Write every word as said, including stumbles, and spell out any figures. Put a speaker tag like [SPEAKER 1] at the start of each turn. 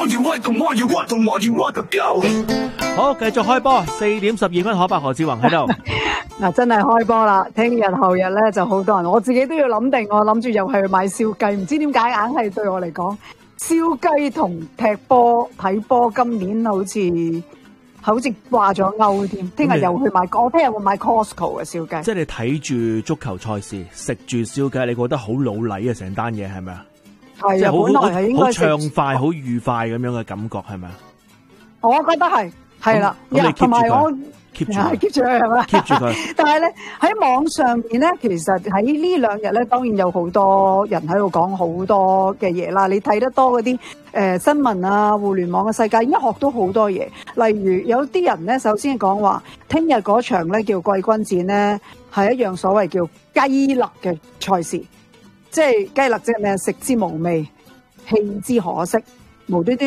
[SPEAKER 1] 好，繼續開波，四點十二分，可伯何志宏喺度。
[SPEAKER 2] 嗱，真係開波啦！聽日後日咧就好多人，我自己都要諗定，我諗住又係去買燒雞，唔知點解硬係對我嚟講，燒雞同踢波睇波今年好似好似掛咗鈎添。聽日又去買，我聽日會買 Costco 嘅燒雞。
[SPEAKER 1] 即係你睇住足球賽事，食住燒雞，你覺得好老禮啊？成單嘢係咪啊？
[SPEAKER 2] 係啊，本來係應該
[SPEAKER 1] 好暢快、好愉快咁樣嘅感覺係咪啊？
[SPEAKER 2] 我覺得係係啦，同埋我
[SPEAKER 1] keep 住
[SPEAKER 2] keep 住佢係咪
[SPEAKER 1] keep 住佢。
[SPEAKER 2] 但係咧喺網上邊咧，其實喺呢兩日咧，當然有好多人喺度講好多嘅嘢啦。你睇得多嗰啲誒新聞啊，互聯網嘅世界，已經學到好多嘢。例如有啲人咧，首先講話，聽日嗰場咧叫季軍戰咧，係一樣所謂叫雞肋嘅賽事。即係雞肋即係咩？食之無味，棄之可惜，無端端。